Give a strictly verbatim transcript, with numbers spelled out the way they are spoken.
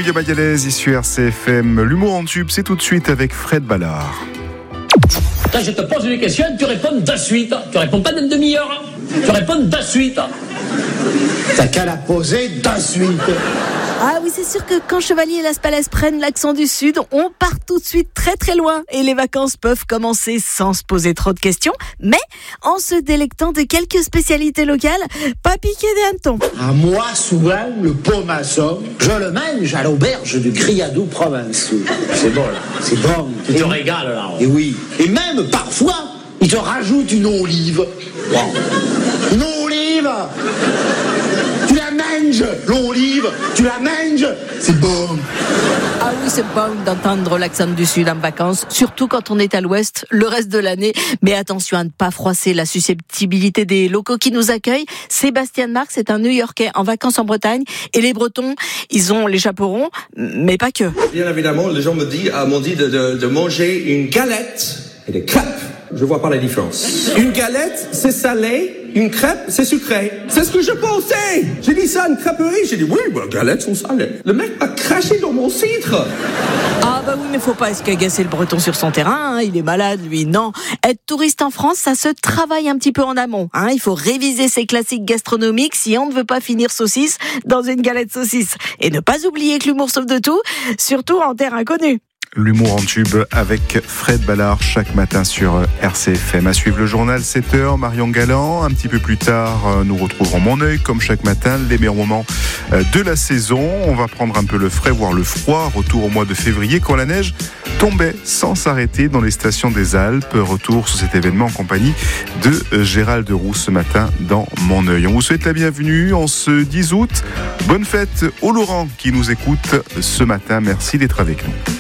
William Ayalès, sur R C F M. L'humour en tube, c'est tout de suite avec Fred Ballard. Quand je te pose une question, tu réponds de suite. Tu réponds pas d'une demi-heure. Tu réponds de suite. T'as qu'à la poser de suite. Ah oui, c'est sûr que quand Chevalier et Las Palais prennent l'accent du Sud, on part tout de suite très très loin. Et les vacances peuvent commencer sans se poser trop de questions, mais en se délectant de quelques spécialités locales, pas piquer des hannetons. À moi, souvent, le pomasson, je le mange à l'auberge du Criadou provençal. C'est bon, là. C'est bon. Tu te régales, là. Et oui. Et même, parfois, ils te rajoutent une olive. Wow. Une olive. Tu la manges, l'olive. Tu la manges. C'est bon. Ah oui, c'est bon d'entendre l'accent du Sud en vacances, surtout quand on est à l'Ouest le reste de l'année. Mais attention à ne pas froisser la susceptibilité des locaux qui nous accueillent. Sébastien Marx est un New-Yorkais en vacances en Bretagne. Et les Bretons, ils ont les chaperons, mais pas que. Bien évidemment, les gens me disent, m'ont dit de, de, de manger une galette et des crêpes. Je vois pas la différence. Une galette, c'est salé. Une crêpe, c'est sucré. C'est ce que je pensais. J'ai dit ça à une crêperie. J'ai dit, oui, bah, galettes sont salées. Le mec a craché dans mon cidre. Ah bah oui, mais faut pas escagacer le Breton sur son terrain, hein. Il est malade, lui, non. Être touriste en France, ça se travaille un petit peu en amont, hein. Il faut réviser ses classiques gastronomiques si on ne veut pas finir saucisse dans une galette saucisse. Et ne pas oublier que l'humour sauve de tout, surtout en terre inconnue. L'humour en tube avec Fred Ballard chaque matin sur R C F M. À suivre le journal sept heures, Marion Galland. Un petit peu plus tard, nous retrouverons Mon œil comme chaque matin, les meilleurs moments de la saison. On va prendre un peu le frais, voire le froid. Retour au mois de février quand la neige tombait sans s'arrêter dans les stations des Alpes. Retour sur cet événement en compagnie de Gérald Roux ce matin dans Mon œil. On vous souhaite la bienvenue en ce dix août. Bonne fête aux Laurent qui nous écoutent ce matin. Merci d'être avec nous.